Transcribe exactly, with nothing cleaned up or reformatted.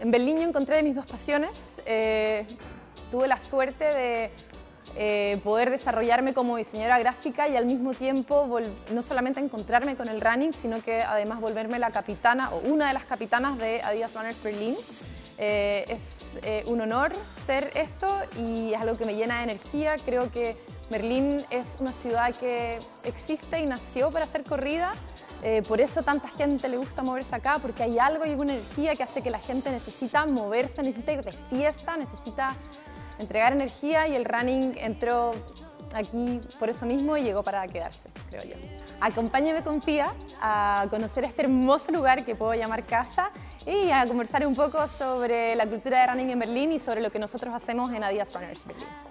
En Berlín yo encontré mis dos pasiones. Eh, tuve la suerte de eh, poder desarrollarme como diseñadora gráfica y al mismo tiempo no solamente encontrarme con el running, sino que además volverme la capitana o una de las capitanas de Adidas Runners Berlin. Eh, es eh, un honor ser esto y es algo que me llena de energía. Creo que Berlín es una ciudad que existe y nació para ser corrida. Eh, por eso tanta gente le gusta moverse acá, porque hay algo y una energía que hace que la gente necesita moverse, necesita ir de fiesta, necesita entregar energía, y el running entró aquí por eso mismo y llegó para quedarse, creo yo. Acompáñame con Pía a conocer este hermoso lugar que puedo llamar casa y a conversar un poco sobre la cultura de running en Berlín y sobre lo que nosotros hacemos en Adidas Runners Berlin.